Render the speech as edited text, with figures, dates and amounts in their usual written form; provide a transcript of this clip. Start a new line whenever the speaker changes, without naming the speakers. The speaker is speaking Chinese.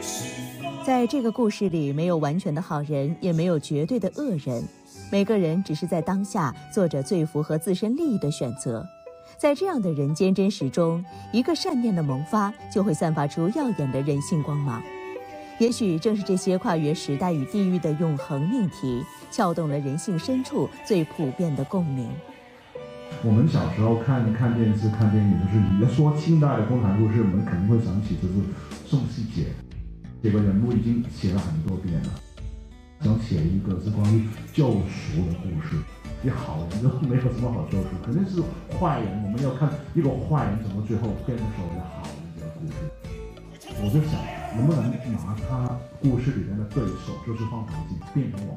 在这个故事里，没有完全的好人，也没有绝对的恶人，每个人只是在当下做着最符合自身利益的选择。在这样的人间真实中，一个善念的萌发，就会散发出耀眼的人性光芒。也许正是这些跨越时代与地域的永恒命题，撬动了人性深处最普遍的共鸣。
我们小时候看电视、看电影，就是你要说清代的共产故事，我们肯定会想起就是宋希桀，这个人物已经写了很多遍了。想写一个是关于救赎的故事，你好人就没有什么好救赎，肯定是坏人。我们要看一个坏人怎么最后变成所谓的好人这个故事。我就想，能不能拿他故事里面的对手，就是放黄金，变成我